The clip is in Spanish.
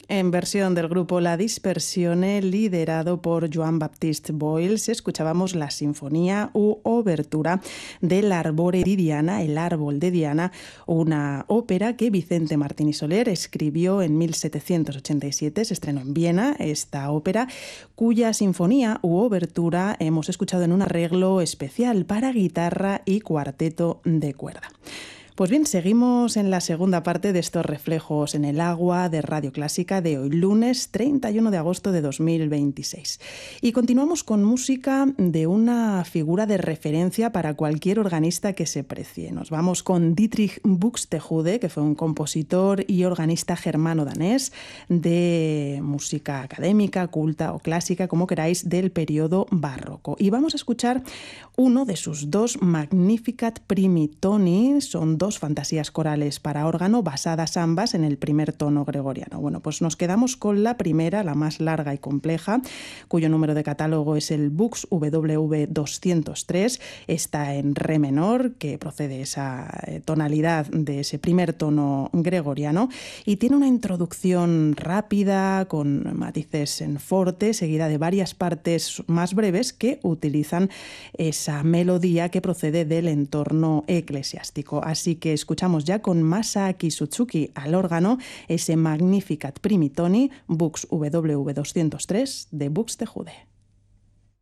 En versión del grupo La Dispersione, liderado por Joan Baptiste Boyles, escuchábamos la sinfonía u obertura del Arbore di Diana, el árbol de Diana, una ópera que Vicente Martín y Soler escribió en 1787. Se estrenó en Viena esta ópera, cuya sinfonía u obertura hemos escuchado en un arreglo especial para guitarra y cuarteto de cuerda. Pues bien, seguimos en la segunda parte de estos reflejos en el agua de Radio Clásica de hoy, lunes 31 de agosto de 2026. Y continuamos con música de una figura de referencia para cualquier organista que se precie. Nos vamos con Dietrich Buxtehude, que fue un compositor y organista germano-danés de música académica, culta o clásica, como queráis, del periodo barroco. Y vamos a escuchar uno de sus dos Magnificat primi toni. Son dos fantasías corales para órgano basadas ambas en el primer tono gregoriano. Bueno, pues nos quedamos con la primera, la más larga y compleja, cuyo número de catálogo es el Bux WV 203. Está en re menor, que procede esa tonalidad de ese primer tono gregoriano, y tiene una introducción rápida con matices en forte, seguida de varias partes más breves que utilizan esa melodía que procede del entorno eclesiástico. Así que escuchamos ya con Masaaki Suzuki al órgano ese Magnificat primi toni Bux WV 203 de Buxtehude.